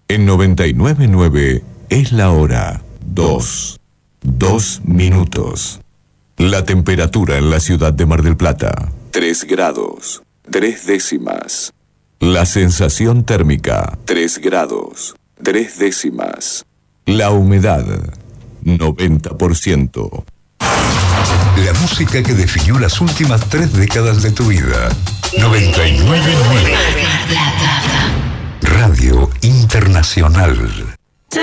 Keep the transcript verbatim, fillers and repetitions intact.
En noventa y nueve punto nueve es la hora. Dos. Dos minutos. La temperatura en la ciudad de Mar del Plata. Tres grados. Tres décimas. La sensación térmica. Tres grados. Tres décimas. La humedad. noventa por ciento. La música que definió las últimas tres décadas de tu vida. noventa y nueve punto nueve. Radio Internacional.